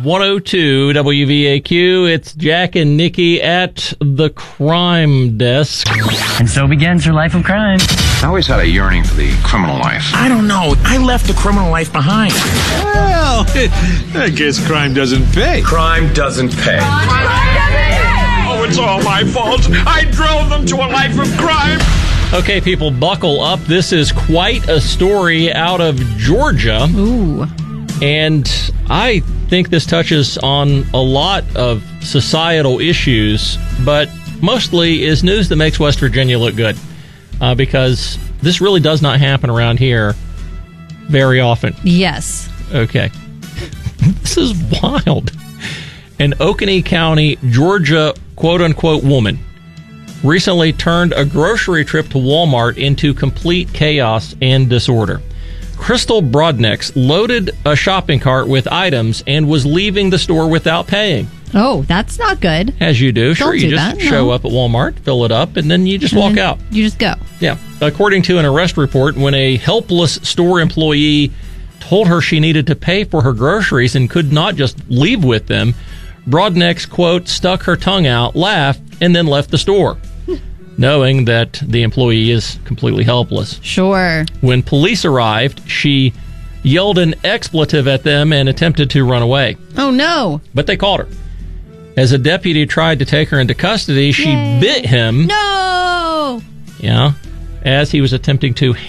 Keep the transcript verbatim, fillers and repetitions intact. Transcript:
one oh two W V A Q. It's Jack and Nikki at the crime desk. And so begins her life of crime. I always had a yearning for the criminal life. I don't know. I left the criminal life behind. Well, I guess crime doesn't pay. Crime doesn't pay. Oh, it's all my fault. I drove them to a life of crime. Okay, people, buckle up. This is quite a story out of Georgia. Ooh. And I think this touches on a lot of societal issues, but mostly is news that makes West Virginia look good. Uh, because this really does not happen around here very often. Yes. Okay. This is wild. An Oconee County, Georgia, quote-unquote woman recently turned a grocery trip to Walmart into complete chaos and disorder. Crystal Brodnecks loaded a shopping cart with items and was leaving the store without paying. Oh, that's not good. As you do. Don't Sure, you do just that, show no. up at Walmart, fill it up, and then you just And walk then out. You just go. Yeah. According to an arrest report, when a helpless store employee told her she needed to pay for her groceries and could not just leave with them, Brodnecks, quote, stuck her tongue out, laughed, and then left the store, knowing that the employee is completely helpless. Sure. When police arrived, she yelled an expletive at them and attempted to run away. Oh, no. But they caught her. As a deputy tried to take her into custody, she Yay. bit him. No! Yeah. As he was attempting to